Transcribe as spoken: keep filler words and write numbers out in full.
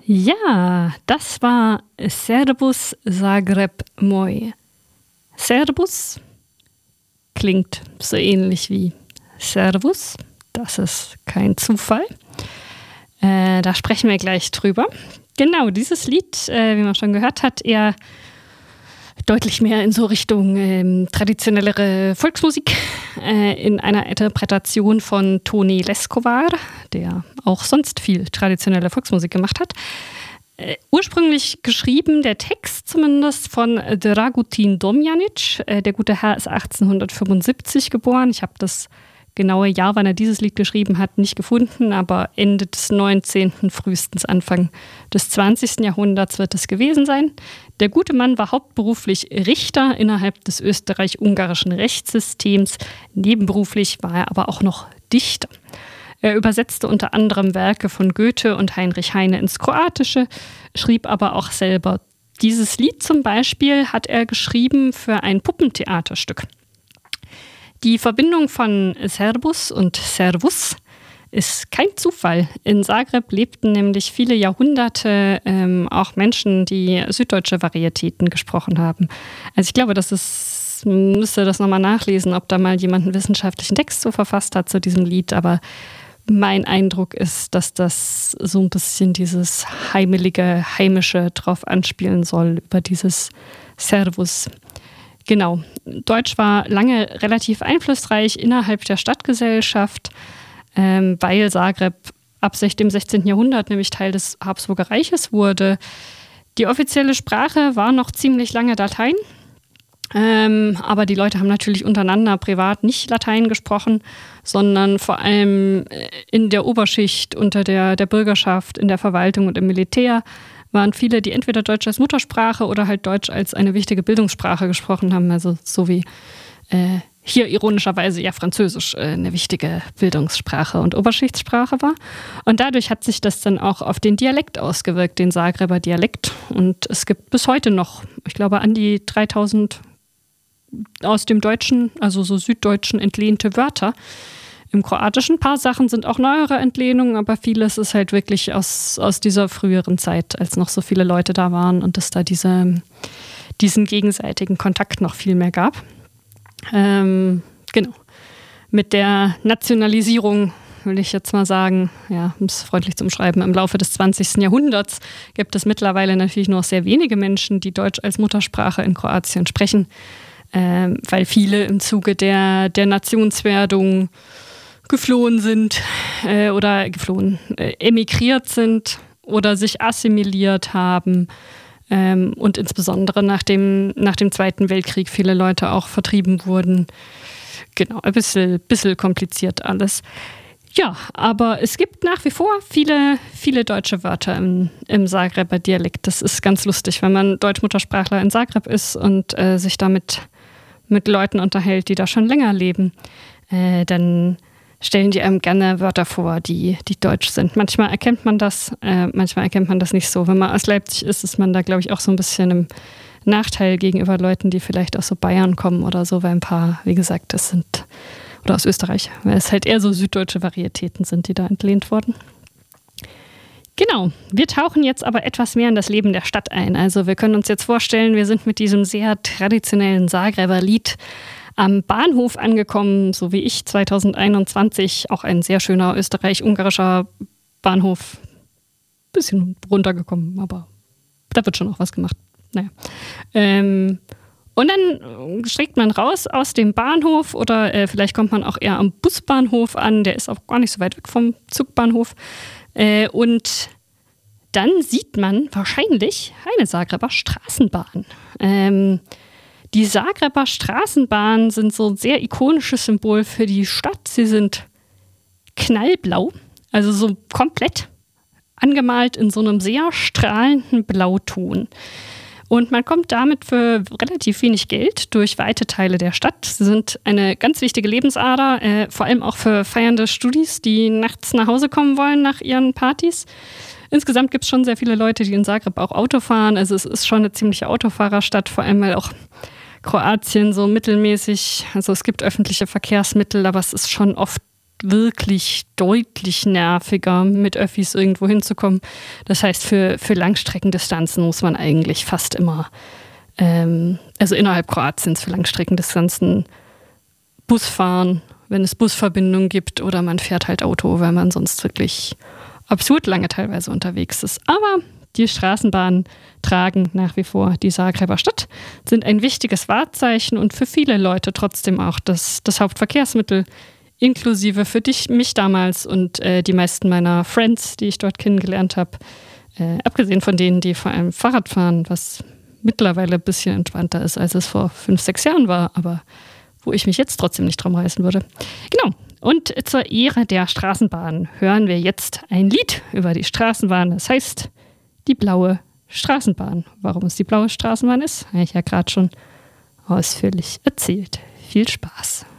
Ja, das war Servus Zagreb Moj. Servus klingt so ähnlich wie Servus. Das ist kein Zufall. Äh, da sprechen wir gleich drüber. Genau, dieses Lied, äh, wie man schon gehört hat, eher deutlich mehr in so Richtung ähm, traditionellere Volksmusik äh, in einer Interpretation von Toni Leskovar, der auch sonst viel traditionelle Volksmusik gemacht hat. Äh, ursprünglich geschrieben, der Text zumindest, von Dragutin Domjanic. Äh, der gute Herr ist achtzehnhundertfünfundsiebzig geboren. Ich habe das genaue Jahr, wann er dieses Lied geschrieben hat, nicht gefunden, aber Ende des neunzehnten, frühestens Anfang des zwanzigsten Jahrhunderts wird es gewesen sein. Der gute Mann war hauptberuflich Richter innerhalb des österreich-ungarischen Rechtssystems. Nebenberuflich war er aber auch noch Dichter. Er übersetzte unter anderem Werke von Goethe und Heinrich Heine ins Kroatische, schrieb aber auch selber. Dieses Lied zum Beispiel hat er geschrieben für ein Puppentheaterstück. Die Verbindung von Servus und Servus ist kein Zufall. In Zagreb lebten nämlich viele Jahrhunderte ähm, auch Menschen, die süddeutsche Varietäten gesprochen haben. Also ich glaube, das ist, man müsste das nochmal nachlesen, ob da mal jemand einen wissenschaftlichen Text so verfasst hat zu diesem Lied. Aber mein Eindruck ist, dass das so ein bisschen dieses heimelige, heimische drauf anspielen soll, über dieses Servus. Genau. Deutsch war lange relativ einflussreich innerhalb der Stadtgesellschaft, ähm, weil Zagreb ab dem sechzehnten Jahrhundert nämlich Teil des Habsburger Reiches wurde. Die offizielle Sprache war noch ziemlich lange Latein, ähm, aber die Leute haben natürlich untereinander privat nicht Latein gesprochen, sondern vor allem in der Oberschicht, unter der, der Bürgerschaft, in der Verwaltung und im Militär waren viele, die entweder Deutsch als Muttersprache oder halt Deutsch als eine wichtige Bildungssprache gesprochen haben. Also so wie äh, hier ironischerweise ja Französisch äh, eine wichtige Bildungssprache und Oberschichtssprache war. Und dadurch hat sich das dann auch auf den Dialekt ausgewirkt, den Zagreber Dialekt. Und es gibt bis heute noch, ich glaube, an die dreitausend aus dem Deutschen, also so Süddeutschen entlehnte Wörter. Im Kroatischen ein paar Sachen sind auch neuere Entlehnungen, aber vieles ist halt wirklich aus, aus dieser früheren Zeit, als noch so viele Leute da waren und es da diese, diesen gegenseitigen Kontakt noch viel mehr gab. Ähm, genau. Mit der Nationalisierung, will ich jetzt mal sagen, ja, um es freundlich zu umschreiben, im Laufe des zwanzigsten Jahrhunderts gibt es mittlerweile natürlich nur noch sehr wenige Menschen, die Deutsch als Muttersprache in Kroatien sprechen, ähm, weil viele im Zuge der, der Nationswerdung geflohen sind äh, oder geflohen, äh, emigriert sind oder sich assimiliert haben ähm, und insbesondere nach dem, nach dem Zweiten Weltkrieg viele Leute auch vertrieben wurden. Genau, ein bisschen, bisschen kompliziert alles. Ja, aber es gibt nach wie vor viele, viele deutsche Wörter im, im Zagreber Dialekt. Das ist ganz lustig, wenn man Deutschmuttersprachler in Zagreb ist und äh, sich damit mit Leuten unterhält, die da schon länger leben. Äh, dann stellen die einem gerne Wörter vor, die, die deutsch sind. Manchmal erkennt man das, äh, manchmal erkennt man das nicht so. Wenn man aus Leipzig ist, ist man da, glaube ich, auch so ein bisschen im Nachteil gegenüber Leuten, die vielleicht aus so Bayern kommen oder so, weil ein paar, wie gesagt, das sind, oder aus Österreich, weil es halt eher so süddeutsche Varietäten sind, die da entlehnt wurden. Genau, wir tauchen jetzt aber etwas mehr in das Leben der Stadt ein. Also wir können uns jetzt vorstellen, wir sind mit diesem sehr traditionellen Zagreber Lied am Bahnhof angekommen, so wie ich zweitausendeinundzwanzig, auch ein sehr schöner österreich-ungarischer Bahnhof. Bisschen runtergekommen, aber da wird schon auch was gemacht. Naja. Ähm, und dann schlägt man raus aus dem Bahnhof oder äh, vielleicht kommt man auch eher am Busbahnhof an, der ist auch gar nicht so weit weg vom Zugbahnhof. Äh, und dann sieht man wahrscheinlich eine Zagreber Straßenbahn. Ähm, Die Zagreber Straßenbahnen sind so ein sehr ikonisches Symbol für die Stadt. Sie sind knallblau, also so komplett angemalt in so einem sehr strahlenden Blauton. Und man kommt damit für relativ wenig Geld durch weite Teile der Stadt. Sie sind eine ganz wichtige Lebensader, äh, vor allem auch für feiernde Studis, die nachts nach Hause kommen wollen nach ihren Partys. Insgesamt gibt es schon sehr viele Leute, die in Zagreb auch Auto fahren. Also es ist schon eine ziemliche Autofahrerstadt, vor allem weil auch Kroatien so mittelmäßig, also es gibt öffentliche Verkehrsmittel, aber es ist schon oft wirklich deutlich nerviger, mit Öffis irgendwo hinzukommen. Das heißt, für, für Langstreckendistanzen muss man eigentlich fast immer, ähm, also innerhalb Kroatiens für Langstreckendistanzen Bus fahren, wenn es Busverbindungen gibt, oder man fährt halt Auto, weil man sonst wirklich absurd lange teilweise unterwegs ist. Aber die Straßenbahnen tragen nach wie vor die Zagreber Stadt, sind ein wichtiges Wahrzeichen und für viele Leute trotzdem auch das, das Hauptverkehrsmittel, inklusive für dich, mich damals und äh, die meisten meiner Friends, die ich dort kennengelernt habe, äh, abgesehen von denen, die vor allem Fahrrad fahren, was mittlerweile ein bisschen entspannter ist, als es vor fünf, sechs Jahren war, aber wo ich mich jetzt trotzdem nicht drum reißen würde. Genau. Und zur Ehre der Straßenbahn hören wir jetzt ein Lied über die Straßenbahn. Das heißt, die blaue Straßenbahn. Warum es die blaue Straßenbahn ist, habe ich ja gerade schon ausführlich erzählt. Viel Spaß.